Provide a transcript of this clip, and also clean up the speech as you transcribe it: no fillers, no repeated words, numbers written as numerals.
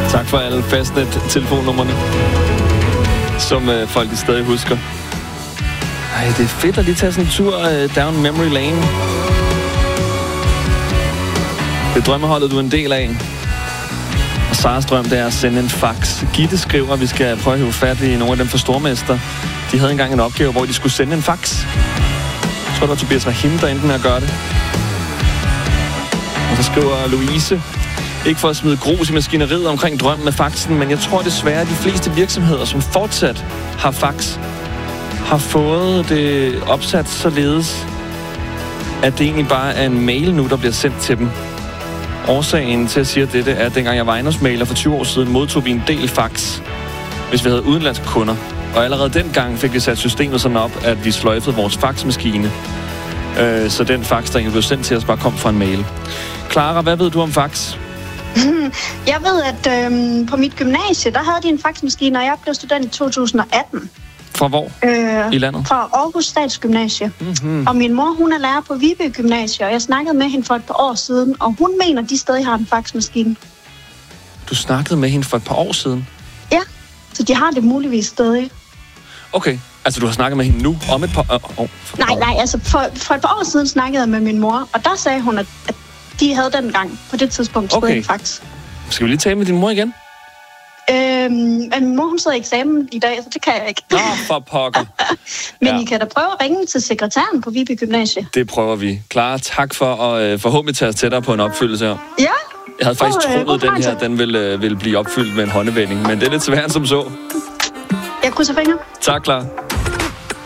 Tak for alle fastnet-telefonnummerne, som folk stadig husker. Ej, det er fedt at lige tage sådan en tur down memory lane. Det er drømmeholdet, du er en del af. Og Saras drøm, det er at sende en fax. Gitte skriver, at vi skal prøve at hive fat i nogle af dem fra Stormester. De havde engang en opgave, hvor de skulle sende en fax. Jeg tror, det var Tobias Rahim, der endte med at gøre det. Og så skriver Louise, ikke for at smide grus i maskineriet omkring drømmen med faxen, men jeg tror desværre, at de fleste virksomheder, som fortsat har fax, har fået det opsat således, at det egentlig bare er en mail nu, der bliver sendt til dem. Årsagen til at sige dette er, at dengang jeg var ejendomsmægler for 20 år siden, modtog vi en del fax, hvis vi havde udenlandske kunder. Og allerede dengang fik vi sat systemet sådan op, at vi sløjfede vores faxmaskine. Så den fax, der egentlig blev sendt til os, bare kom fra en mail. Clara, hvad ved du om fax? Jeg ved, at på mit gymnasie, der havde de en faxmaskine, og jeg blev student i 2018. Fra hvor i landet? Fra Aarhus Statsgymnasie. Mm-hmm. Og min mor, hun er lærer på Viby Gymnasie, og jeg snakkede med hende for et par år siden, og hun mener, de stadig har en faxmaskine. Du snakkede med hende for et par år siden? Ja, så de har det muligvis stadig. Okay, altså du har snakket med hende nu om et par år? Nej, altså for et par år siden snakkede jeg med min mor, og der sagde hun, at de havde dengang på det tidspunkt stadig en fax. Skal vi lige tale med din mor igen? Men min mor, hun sidder i eksamen i dag, så det kan jeg ikke. Nå, for pokker. Men I kan da prøve at ringe til sekretæren på Viby Gymnasie. Det prøver vi. Clara, tak for at forhåbentlig tage os tættere på en opfyldelse her. Ja. Jeg havde faktisk troet, at den her den ville blive opfyldt med en håndevending, men det er lidt sværere som så. Jeg krydser fingre. Tak, Clara.